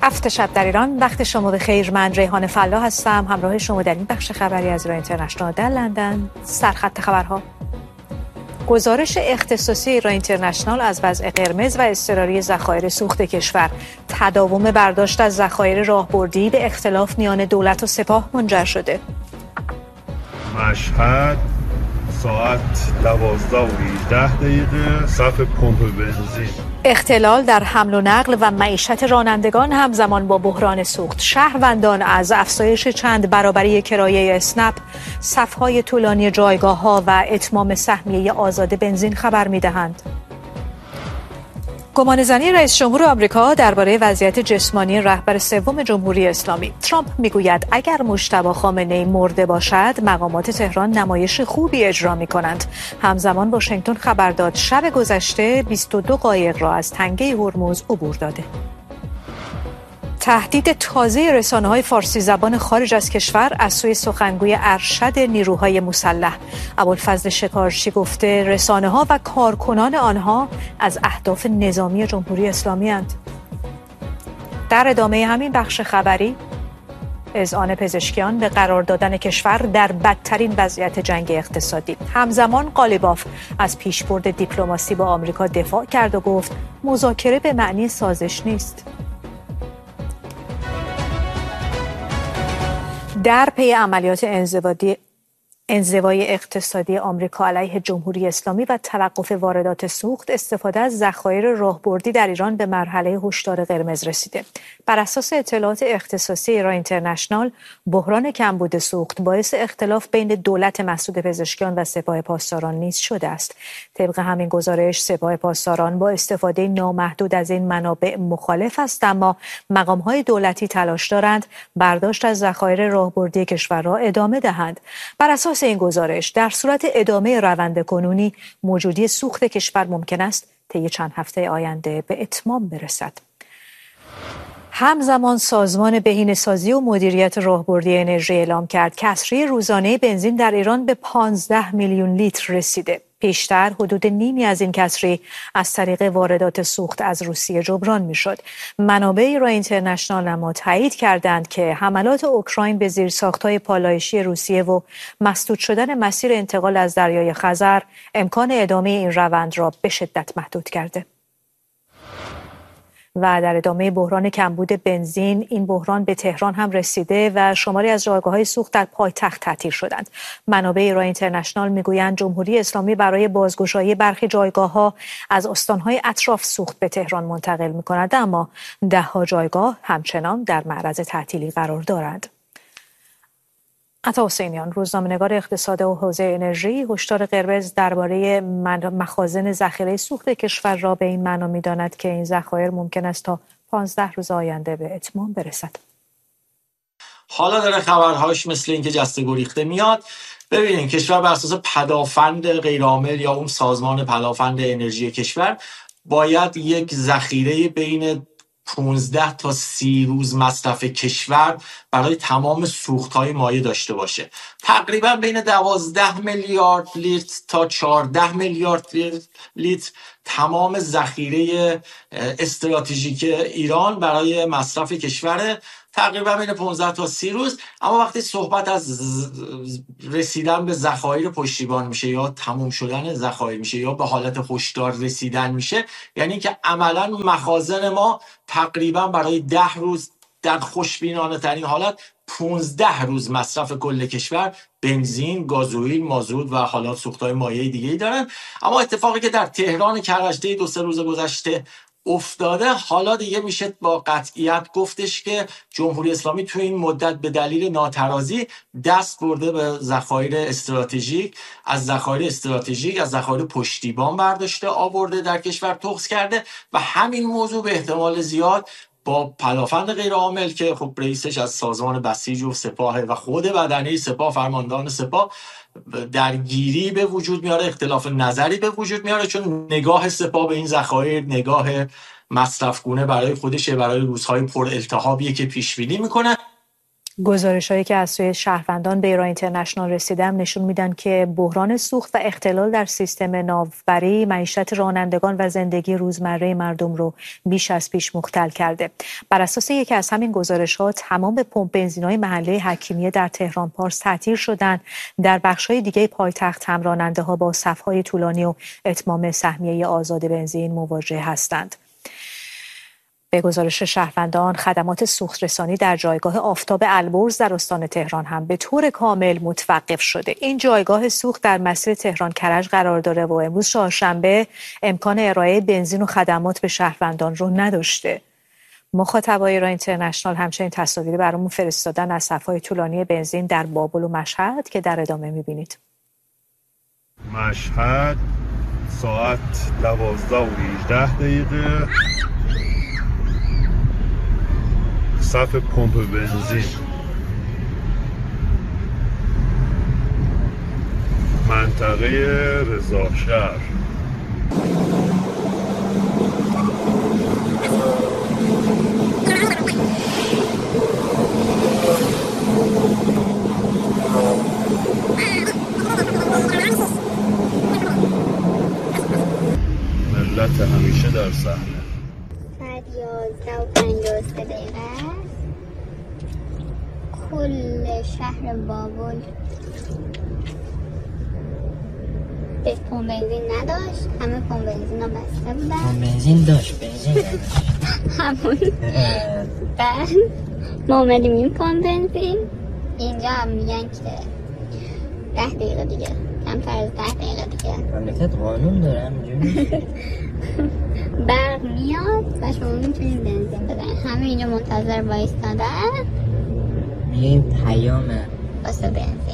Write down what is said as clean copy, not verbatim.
7 شب در ایران. وقت شما بخیر. من ریحان فلاح هستم، همراه شما در این بخش خبری از ایران اینترنشنال در لندن. سرخط خبرها: گزارش اختصاصی ایران اینترنشنال از وضع قرمز و اضطراری ذخایر سوخت کشور، تداوم برداشت از ذخایر راهبردی به اختلاف میان دولت و سپاه منجر شده. مشهد ساعت 12:18 صف پمپ بنزین. اختلال در حمل و نقل و معیشت رانندگان همزمان با بحران سوخت. شهروندان از افزایش چند برابری کرایه اسنپ، صف‌های طولانی جایگاه‌ها و اتمام سهمیه آزاد بنزین خبر می‌دهند. گمانه‌زنی رئیس جمهور آمریکا درباره وضعیت جسمانی رهبر سوم جمهوری اسلامی. ترامپ میگوید اگر مجتبی خامنه‌ای مرده باشد، مقامات تهران نمایش خوبی اجرا می‌کنند. همزمان واشنگتن خبر داد شب گذشته 22 قایق را از تنگه هرمز عبور داده. تهدید تازه رسانه‌های فارسی زبان خارج از کشور از سوی سخنگوی ارشد نیروهای مسلح. ابوالفضل شکارچی گفته رسانه‌ها و کارکنان آنها از اهداف نظامی جمهوری اسلامی اند. در ادامه همین بخش خبری، اذعان پزشکیان به قرار دادن کشور در بدترین وضعیت جنگ اقتصادی. همزمان قالیباف از پیشبرد دیپلماسی با آمریکا دفاع کرد و گفت مذاکره به معنی سازش نیست. در پی عملیات انزوای اقتصادی آمریکا علیه جمهوری اسلامی و توقف واردات سوخت، استفاده از ذخایر راهبردی در ایران به مرحله هشدار قرمز رسیده. بر اساس اطلاعات اختصاصی ایران اینترنشنال، بحران کمبود سوخت باعث اختلاف بین دولت مسعود پزشکیان و سپاه پاسداران نیز شده است. طبق همین گزارش، سپاه پاسداران با استفاده نامحدود از این منابع مخالف است، اما مقام‌های دولتی تلاش دارند برداشت از ذخایر راهبردی کشور را ادامه دهند. بر اساس این گزارش، در صورت ادامه روند کنونی، موجودی سوخت کشور ممکن است طی چند هفته آینده به اتمام برسد. همزمان سازمان بهینه‌سازی و مدیریت راهبردی انرژی اعلام کرد کسری روزانه بنزین در ایران به 15 میلیون لیتر رسیده. پیشتر حدود نیمی از این کسری از طریق واردات سوخت از روسیه جبران میشد. منابع ایران اینترنشنال اما تایید کردند که حملات اوکراین به زیرساخت‌های پالایشی روسیه و مسدود شدن مسیر انتقال از دریای خزر امکان ادامه این روند را به شدت محدود کرده. و در ادامه بحران کمبود بنزین، این بحران به تهران هم رسیده و شماری از جایگاه‌های سوخت در پایتخت تعطیل شدند. منابع ایران اینترنشنال میگویند جمهوری اسلامی برای بازگشایی برخی جایگاه‌ها از استان‌های اطراف سوخت به تهران منتقل می‌کند، اما ده‌ها جایگاه همچنان در معرض تعطیلی قرار دارند. عطا حسینیان، روزنامه‌نگار اقتصاد و حوزه انرژی، هشدار قرمز درباره مخازن ذخیره سوخت کشور را به این معنا می‌داند که این ذخایر ممکن است تا 15 روز آینده به اتمام برسد. حالا داره خبرهاش مثل اینکه جسته گریخته میاد. ببینید کشور بر اساس پدافند غیرعامل یا اون سازمان پدافند انرژی کشور باید یک ذخیره بین 15 تا 30 روز مصرف کشور برای تمام سوخت‌های مایع داشته باشه. تقریبا بین 12 میلیارد لیتر تا 14 میلیارد لیتر تمام ذخیره استراتژیک ایران برای مصرف کشور، تقریبا بین 15 تا 30 روز. اما وقتی صحبت از رسیدن به ذخایر پشتیبان میشه یا تموم شدن ذخایر میشه یا به حالت هشدار رسیدن میشه، یعنی که عملا مخازن ما تقریبا برای 10 روز، در خوشبینانه ترین حالت 15 روز مصرف کل کشور بنزین، گازوئیل، مازوت و حالا سوخت‌های مایع دیگه‌ای دارن. اما اتفاقی که در تهران کرج‌ده 2-3 روز گذشته افتاده، حالا دیگه میشه با قطعیت گفتش که جمهوری اسلامی تو این مدت به دلیل ناترازی دست برده به ذخایر استراتژیک، از ذخایر پشتیبان برداشته آورده در کشور تخص کرده و همین موضوع به احتمال زیاد با پدافند غیرعامل که خب رئیسش از سازمان بسیج و سپاه و خود بدنه سپاه، فرماندهان سپاه، درگیری به وجود میاره، اختلاف نظری به وجود میاره، چون نگاه سپاه به این ذخایر نگاه مصرفگونه برای خودشه، برای روزهای پر التهابیه که پیش بینی میکنه. گزارش‌هایی که از سوی شهروندان به ایران اینترنشنال رسیدن نشون میدن که بحران سوخت و اختلال در سیستم ناوبری معیشت رانندگان و زندگی روزمره مردم رو بیش از پیش مختل کرده. بر اساس یکی از همین گزارش‌ها تمام پمپ بنزین‌های محله حکیمیه در تهران پارس تعطیل شدند. در بخش‌های دیگه پایتخت هم راننده‌ها با صف‌های طولانی و اتمام سهمیه آزاد بنزین مواجه هستند. به گزارش شهروندان خدمات سوخت‌رسانی در جایگاه آفتاب البرز در استان تهران هم به طور کامل متوقف شده. این جایگاه سوخت در مسیر تهران کرج قرار داره و امروز چهارشنبه امکان ارائه بنزین و خدمات به شهروندان رو نداشته. مخاطبای ایران اینترنشنال همچنین تصاویری برامون فرستادن از صف‌های طولانی بنزین در بابل و مشهد که در ادامه می‌بینید. مشهد ساعت 12:18 صف پمپ بنزین، منطقه رضاشهر. ملت همیشه در صحنه. ساعت 11:53 کل شهر بابل به پمپ بنزین نداشت، همه پمپ بنزین ها بسته بودن. پمپ بنزین داشت، بنزین نداشت. همون بعد ما اومدیم این پمپ بنزین، اینجا هم میگن که 10 دقیقه دیگه، کمتر از 10 دقیقه دیگه مملکت قانون داره همینجوری برق میاد و شما میتونید بنزین بزنید. همه اینجا منتظر وایستادن میگه این پیامه واسه بنزین.